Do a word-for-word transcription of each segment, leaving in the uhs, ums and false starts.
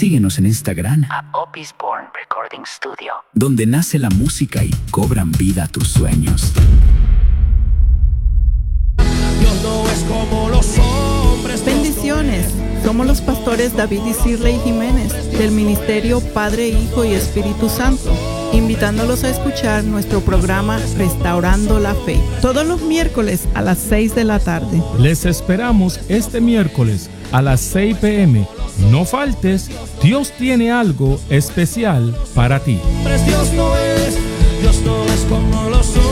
Síguenos en Instagram a Opis Born Recording Studio, donde nace la música y cobran vida tus sueños. Dios no es como los hombres. Bendiciones. Somos los pastores David y Shirley Jiménez del Ministerio Padre, Hijo y Espíritu Santo, invitándolos a escuchar nuestro programa Restaurando la Fe, todos los miércoles a las seis de la tarde. Les esperamos este miércoles a las seis p.m. No faltes, Dios tiene algo especial para ti. Dios no es, Dios no es como los hombres.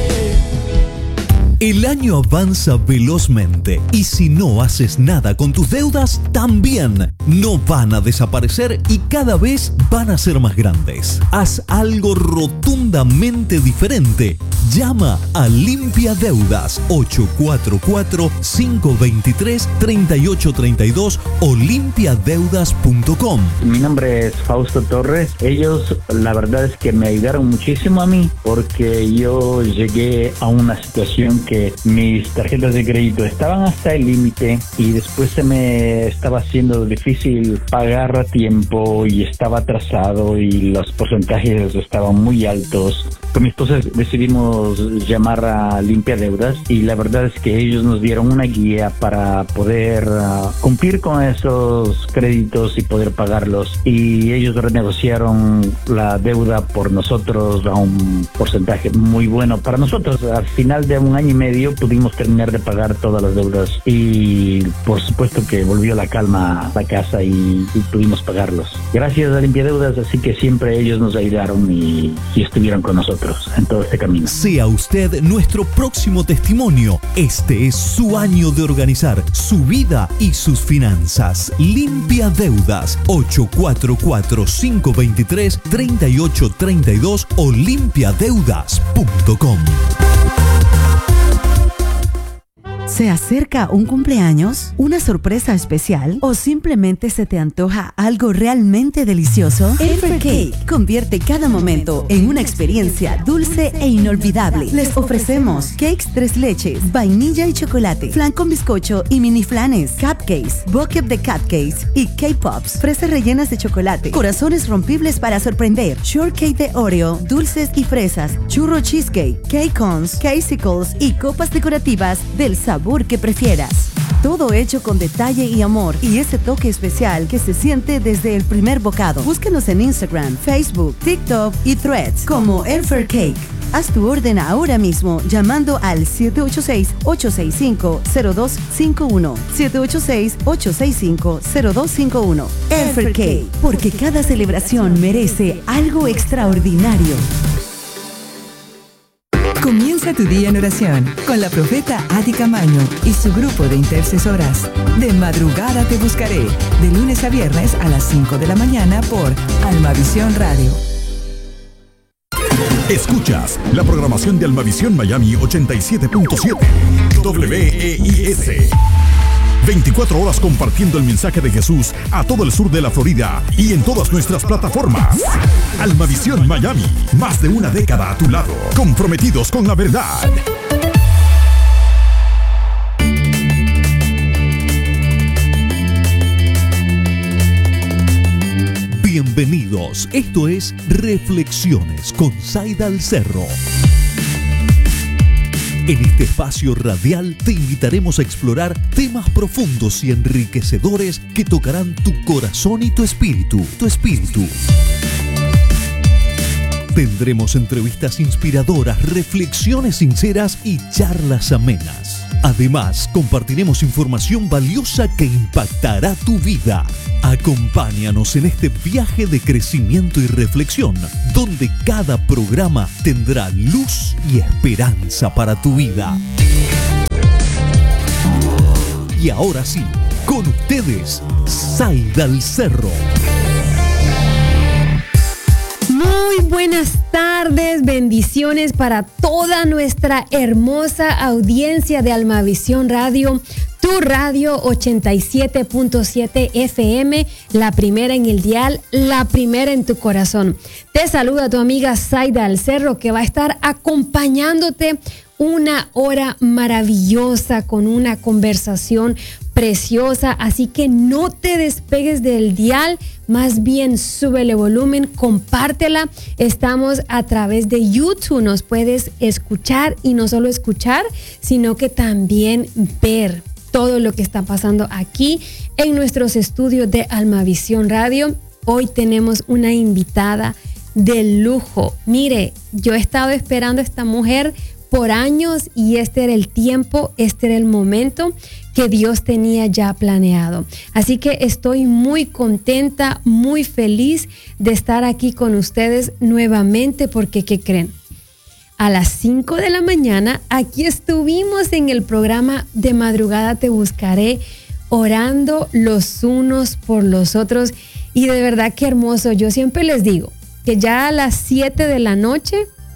El año avanza velozmente y si no haces nada con tus deudas, también no van a desaparecer y cada vez van a ser más grandes. Haz algo rotundamente diferente. Llama a Limpia Deudas ocho cuatro cuatro, cinco dos tres, tres ocho tres dos o limpia deudas punto com. Mi nombre es Fausto Torres. Ellos, la verdad es que me ayudaron muchísimo a mí porque yo llegué a una situación que mis tarjetas de crédito estaban hasta el límite y después se me estaba haciendo difícil pagar a tiempo y estaba atrasado y los porcentajes estaban muy altos. Con mi esposa decidimos llamar a Limpia Deudas y la verdad es que ellos nos dieron una guía para poder uh, cumplir con esos créditos y poder pagarlos, y ellos renegociaron la deuda por nosotros a un porcentaje muy bueno para nosotros. Al final de un año y medio pudimos terminar de pagar todas las deudas y por supuesto que volvió la calma a la casa y, y pudimos pagarlos. Gracias a Limpia Deudas, así que siempre ellos nos ayudaron y, y estuvieron con nosotros en todo este camino. Sea usted nuestro próximo testimonio. Este es su año de organizar su vida y sus finanzas. Limpia Deudas ocho cuatro cuatro, cinco dos tres, tres ocho tres dos o limpia deudas punto com. ¿Se acerca un cumpleaños, una sorpresa especial o simplemente se te antoja algo realmente delicioso? Elfer Cake convierte cada momento en una experiencia dulce e inolvidable. Les ofrecemos cakes tres leches, vainilla y chocolate, flan con bizcocho y mini flanes, cupcakes, bucket de cupcakes y K-Pops, fresas rellenas de chocolate, corazones rompibles para sorprender, shortcake de Oreo, dulces y fresas, churro cheesecake, cake cones, casicles y copas decorativas del sabor que prefieras. Todo hecho con detalle y amor y ese toque especial que se siente desde el primer bocado. Búscanos en Instagram, Facebook, TikTok y Threads como Elfer Cake. Haz tu orden ahora mismo llamando al siete ocho seis, ocho seis cinco, cero dos cinco uno. siete ocho seis, ocho seis cinco, cero dos cinco uno. Elfer Cake, porque cada celebración merece algo extraordinario. Comienza tu día en oración con la profeta Adi Camaño y su grupo de intercesoras. De madrugada te buscaré, de lunes a viernes a las cinco de la mañana por Almavisión Radio. Escuchas la programación de Almavisión Miami ochenta y siete punto siete W E I S. veinticuatro horas compartiendo el mensaje de Jesús a todo el sur de la Florida y en todas nuestras plataformas. Almavisión Miami, más de una década a tu lado, comprometidos con la verdad. Bienvenidos, esto es Reflexiones con Zaida al Cerro. En este espacio radial te invitaremos a explorar temas profundos y enriquecedores que tocarán tu corazón y tu espíritu, tu espíritu. Tendremos entrevistas inspiradoras, reflexiones sinceras y charlas amenas. Además, compartiremos información valiosa que impactará tu vida. Acompáñanos en este viaje de crecimiento y reflexión, donde cada programa tendrá luz y esperanza para tu vida. Y ahora sí, con ustedes, Zaida al Cerro. Muy buenas tardes, bendiciones para toda nuestra hermosa audiencia de Almavisión Radio, tu radio ochenta y siete punto siete F M, la primera en el dial, la primera en tu corazón. Te saluda tu amiga Zaida al Cerro, que va a estar acompañándote una hora maravillosa con una conversación preciosa, así que no te despegues del dial, más bien súbele volumen, compártela. Estamos a través de YouTube, nos puedes escuchar y no solo escuchar, sino que también ver todo lo que está pasando aquí en nuestros estudios de Almavisión Radio. Hoy tenemos una invitada de lujo. Mire, yo he estado esperando a esta mujer por años y este era el tiempo, este era el momento que Dios tenía ya planeado. Así que estoy muy contenta, muy feliz de estar aquí con ustedes nuevamente porque, ¿qué creen? A las cinco de la mañana aquí estuvimos en el programa De Madrugada Te Buscaré, orando los unos por los otros, y de verdad que hermoso. Yo siempre les digo que ya a las siete de la noche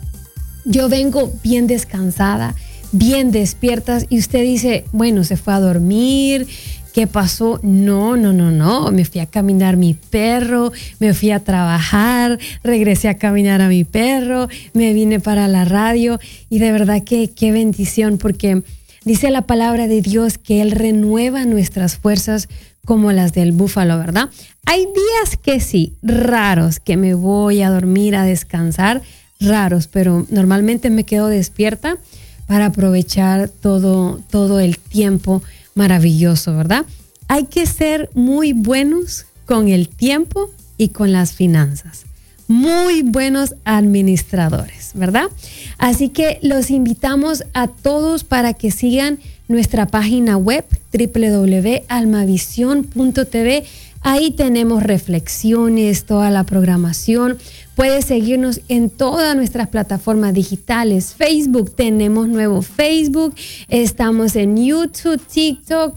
yo vengo bien descansada, bien despiertas, y usted dice, bueno, se fue a dormir, ¿qué pasó? No, no, no, no, me fui a caminar mi perro, me fui a trabajar, regresé a caminar a mi perro, me vine para la radio, y de verdad que qué bendición, porque dice la palabra de Dios que Él renueva nuestras fuerzas como las del búfalo, ¿verdad? Hay días que sí, raros, que me voy a dormir, a descansar, raros, pero normalmente me quedo despierta para aprovechar todo, todo el tiempo maravilloso, ¿verdad? Hay que ser muy buenos con el tiempo y con las finanzas. Muy buenos administradores, ¿verdad? Así que los invitamos a todos para que sigan nuestra página web doble u doble u doble u punto almavisión punto t v. Ahí tenemos reflexiones, toda la programación. Puedes seguirnos en todas nuestras plataformas digitales. Facebook, tenemos nuevo Facebook. Estamos en YouTube, TikTok.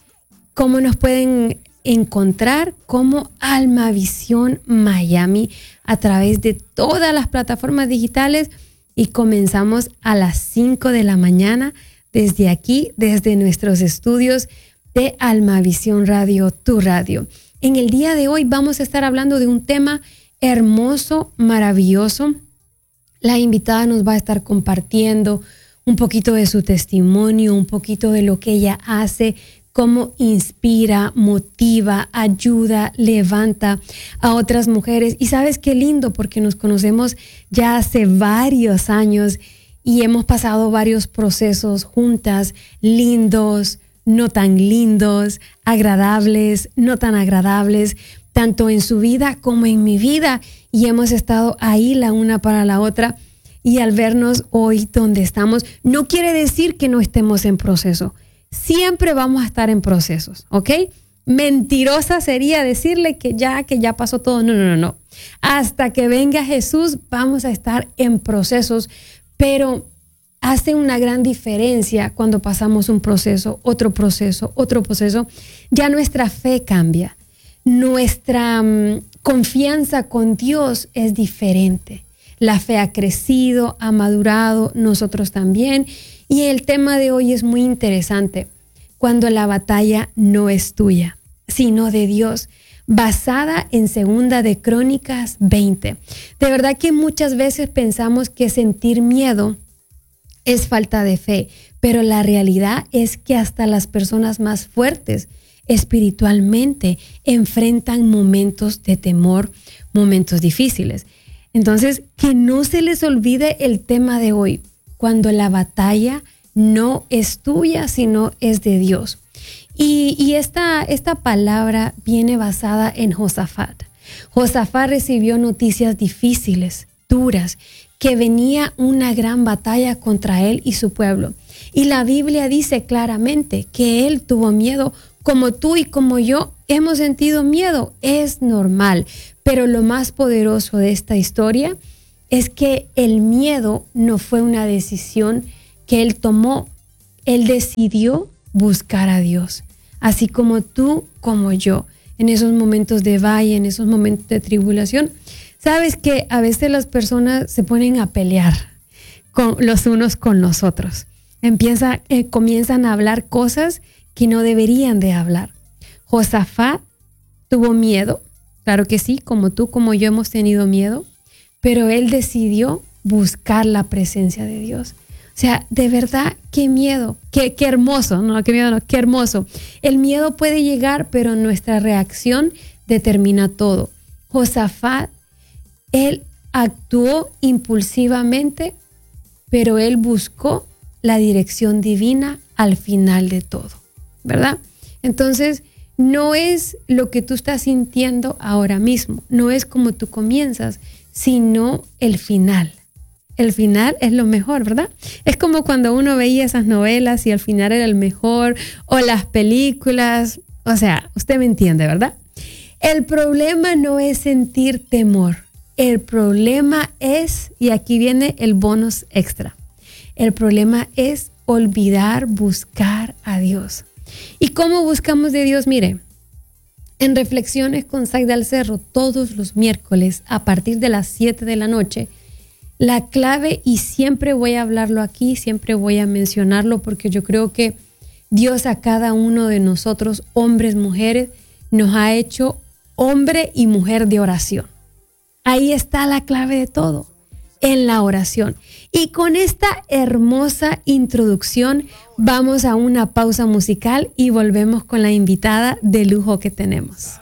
¿Cómo nos pueden encontrar? Como Almavisión Miami a través de todas las plataformas digitales. Y comenzamos a las cinco de la mañana desde aquí, desde nuestros estudios de Almavisión Radio, tu radio. En el día de hoy vamos a estar hablando de un tema hermoso, maravilloso. La invitada nos va a estar compartiendo un poquito de su testimonio, un poquito de lo que ella hace, cómo inspira, motiva, ayuda, levanta a otras mujeres. Y sabes qué lindo, porque nos conocemos ya hace varios años y hemos pasado varios procesos juntas, lindos, no tan lindos, agradables, no tan agradables, tanto en su vida como en mi vida, y hemos estado ahí la una para la otra. Y al vernos hoy donde estamos, no quiere decir que no estemos en proceso. Siempre vamos a estar en procesos, ¿ok? Mentirosa sería decirle que ya, que ya pasó todo. No, no, no, no. Hasta que venga Jesús vamos a estar en procesos, pero hace una gran diferencia cuando pasamos un proceso, otro proceso, otro proceso. Ya nuestra fe cambia. Nuestra um, confianza con Dios es diferente. La fe ha crecido, ha madurado, nosotros también. Y el tema de hoy es muy interesante. Cuando la batalla no es tuya, sino de Dios, basada en Segunda de Crónicas veinte. De verdad que muchas veces pensamos que sentir miedo es falta de fe, pero la realidad es que hasta las personas más fuertes espiritualmente enfrentan momentos de temor, momentos difíciles. Entonces, que no se les olvide el tema de hoy, cuando la batalla no es tuya, sino es de Dios. Y, y esta, esta palabra viene basada en Josafat. Josafat recibió noticias difíciles, duras, que venía una gran batalla contra él y su pueblo. Y la Biblia dice claramente que él tuvo miedo, como tú y como yo hemos sentido miedo. Es normal, pero lo más poderoso de esta historia es que el miedo no fue una decisión que él tomó. Él decidió buscar a Dios, así como tú, como yo, en esos momentos de valle, en esos momentos de tribulación. Sabes que a veces las personas se ponen a pelear con los unos con los otros. Empieza, eh, comienzan a hablar cosas que no deberían de hablar. Josafat tuvo miedo, claro que sí, como tú, como yo hemos tenido miedo, pero él decidió buscar la presencia de Dios. sea, de verdad, qué miedo, qué, qué hermoso, no, qué miedo, no, qué hermoso. El miedo puede llegar, pero nuestra reacción determina todo. Josafat, él actuó impulsivamente, pero él buscó la dirección divina al final de todo, ¿verdad? Entonces, no es lo que tú estás sintiendo ahora mismo, no es como tú comienzas, sino el final. El final es lo mejor, ¿verdad? Es como cuando uno veía esas novelas y el final era el mejor, o las películas, o sea, usted me entiende, ¿verdad? El problema no es sentir temor, el problema es, y aquí viene el bonus extra, el problema es olvidar buscar a Dios. ¿Y cómo buscamos de Dios? Mire, en Reflexiones con Zaida al Cerro, todos los miércoles a partir de las siete de la noche, la clave, y siempre voy a hablarlo aquí, siempre voy a mencionarlo, porque yo creo que Dios a cada uno de nosotros, hombres, mujeres, nos ha hecho hombre y mujer de oración. Ahí está la clave de todo, en la oración. Y con esta hermosa introducción vamos a una pausa musical y volvemos con la invitada de lujo que tenemos.